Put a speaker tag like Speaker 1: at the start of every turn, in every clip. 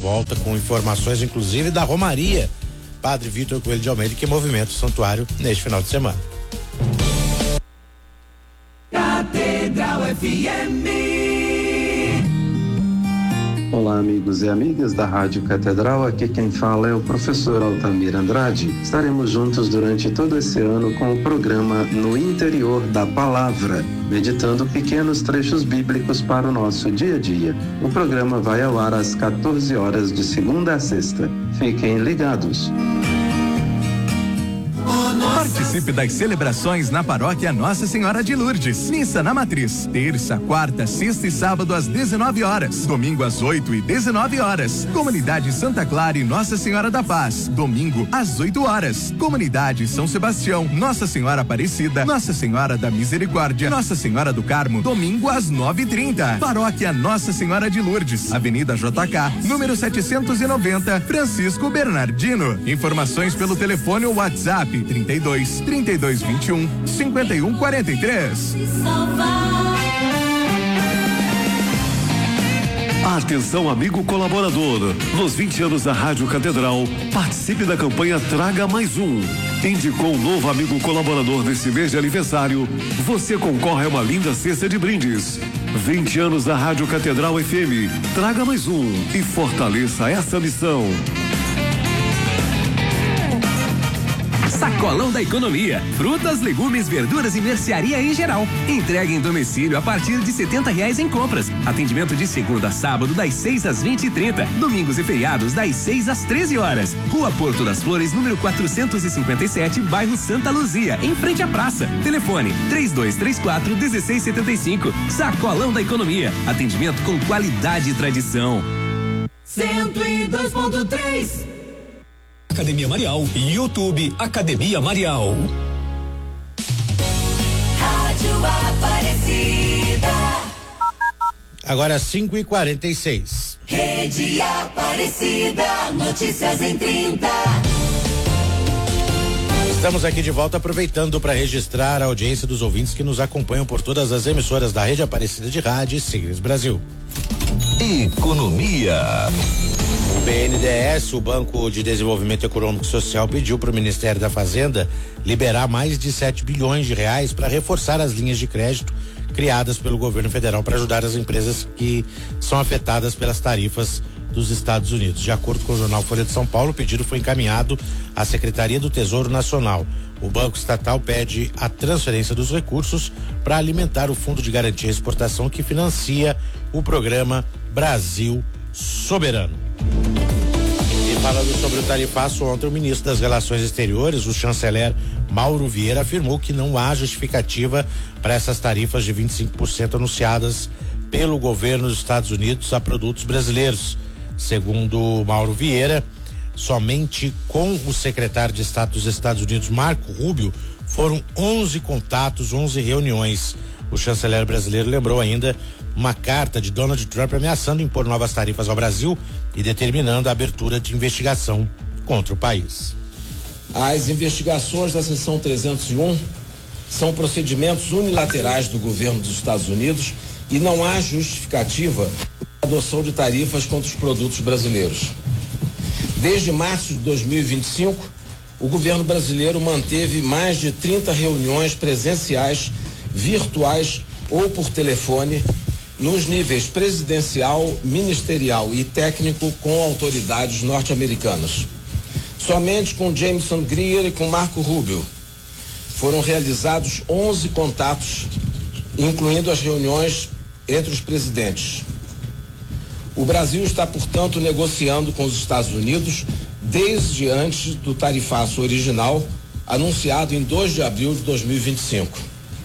Speaker 1: volta com informações, inclusive, da Romaria Padre Vitor Coelho de Almeida, que movimenta o santuário neste final de semana.
Speaker 2: Catedral FM.
Speaker 3: Olá, amigos e amigas da Rádio Catedral, aqui quem fala é o professor Altamir Andrade. Estaremos juntos durante todo esse ano com o programa No Interior da Palavra, meditando pequenos trechos bíblicos para o nosso dia a dia. O programa vai ao ar às 14 horas de segunda a sexta. Fiquem ligados.
Speaker 4: Participe das celebrações na paróquia Nossa Senhora de Lourdes. Missa na Matriz, terça, quarta, sexta e sábado às 19 horas. Domingo às 8 e 19 horas. Comunidade Santa Clara e Nossa Senhora da Paz. Domingo às 8 horas. Comunidade São Sebastião, Nossa Senhora Aparecida, Nossa Senhora da Misericórdia, Nossa Senhora do Carmo. Domingo às 9h30. Paróquia Nossa Senhora de Lourdes, Avenida JK, número 790, Francisco Bernardino. Informações pelo telefone ou WhatsApp 3221 5143.
Speaker 5: Atenção, amigo colaborador. Nos 20 anos da Rádio Catedral, participe da campanha Traga Mais Um. Indicou um novo amigo colaborador nesse mês de aniversário, você concorre a uma linda cesta de brindes. 20 anos da Rádio Catedral FM. Traga mais um e fortaleça essa missão.
Speaker 6: Sacolão da Economia. Frutas, legumes, verduras e mercearia em geral. Entrega em domicílio a partir de R$70 em compras. Atendimento de segunda a sábado das 6 às 20h30. Domingos e feriados das 6 às 13 horas. Rua Porto das Flores, número 457, bairro Santa Luzia, em frente à praça. Telefone 3234-1675. Sacolão da Economia. Atendimento com qualidade e tradição.
Speaker 2: 102.3.
Speaker 7: Academia Marial e YouTube Academia Marial.
Speaker 2: Rádio Aparecida.
Speaker 1: Agora 5h46.
Speaker 2: Rede Aparecida. Notícias em 30.
Speaker 1: Estamos aqui de volta, aproveitando para registrar a audiência dos ouvintes que nos acompanham por todas as emissoras da Rede Aparecida de Rádio e Signos Brasil.
Speaker 8: Economia.
Speaker 1: O BNDES, o Banco de Desenvolvimento Econômico e Social, pediu para o Ministério da Fazenda liberar mais de 7 bilhões de reais para reforçar as linhas de crédito criadas pelo governo federal para ajudar as empresas que são afetadas pelas tarifas dos Estados Unidos. De acordo com o jornal Folha de São Paulo, o pedido foi encaminhado à Secretaria do Tesouro Nacional. O Banco Estatal pede a transferência dos recursos para alimentar o Fundo de Garantia e Exportação, que financia o programa Brasil Soberano. E falando sobre o tarifaço, ontem o ministro das Relações Exteriores, o chanceler Mauro Vieira, afirmou que não há justificativa para essas tarifas de 25% anunciadas pelo governo dos Estados Unidos a produtos brasileiros. Segundo Mauro Vieira, somente com o secretário de Estado dos Estados Unidos, Marco Rubio, foram 11 contatos, 11 reuniões. O chanceler brasileiro lembrou ainda uma carta de Donald Trump ameaçando impor novas tarifas ao Brasil e determinando a abertura de investigação contra o país.
Speaker 9: As investigações da seção 301 são procedimentos unilaterais do governo dos Estados Unidos e não há justificativa para a adoção de tarifas contra os produtos brasileiros. Desde março de 2025, o governo brasileiro manteve mais de 30 reuniões presenciais, virtuais ou por telefone, nos níveis presidencial, ministerial e técnico com autoridades norte-americanas. Somente com Jameson Greer e com Marco Rubio foram realizados 11 contatos, incluindo as reuniões entre os presidentes. O Brasil está, portanto, negociando com os Estados Unidos desde antes do tarifaço original, anunciado em 2 de abril de 2025.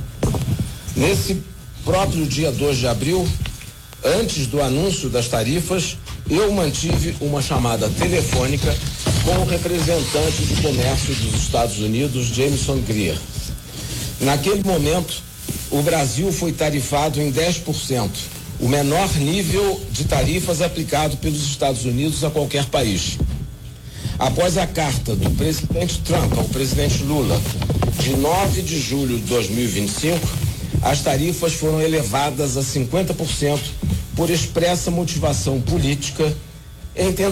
Speaker 9: Nesse próprio dia 2 de abril, antes do anúncio das tarifas, eu mantive uma chamada telefônica com o representante de comércio dos Estados Unidos, Jameson Greer. Naquele momento, o Brasil foi tarifado em 10%, o menor nível de tarifas aplicado pelos Estados Unidos a qualquer país. Após a carta do presidente Trump ao presidente Lula, de 9 de julho de 2025, as tarifas foram elevadas a 50% por expressa motivação política, em